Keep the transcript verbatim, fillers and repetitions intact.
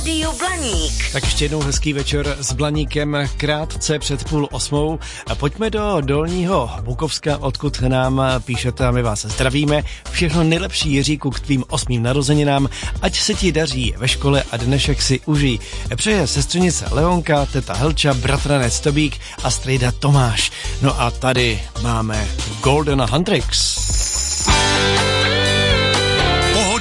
Rádiu Blaník. Tak ještě jednou hezký večer s Blaníkem krátce před půl osmou. Pojďme do Dolního Bukovska, odkud nám píšete a my vás zdravíme. Všechno nejlepší, Jiříku, k tvým osmým narozeninám. Ať se ti daří ve škole a dnešek si užij. Přeje sestřenice Leonka, teta Helča, bratranec Tobík a strejda Tomáš. No a tady máme Golden Huntrix.